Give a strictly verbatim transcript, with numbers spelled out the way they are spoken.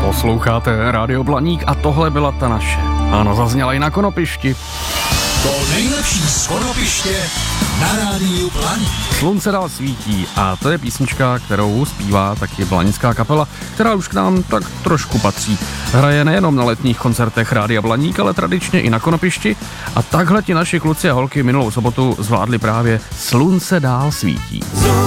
Posloucháte Rádio Blaník a tohle byla ta naše. Ano, zazněla i na Konopišti. To nejlepší z Konopiště na Rádiu Blaník. Slunce dál svítí a to je písnička, kterou zpívá taky blanická kapela, která už k nám tak trošku patří. Hraje nejenom na letních koncertech Rádia Blaník, ale tradičně i na Konopišti a takhle ti naši kluci a holky minulou sobotu zvládli právě Slunce dál svítí.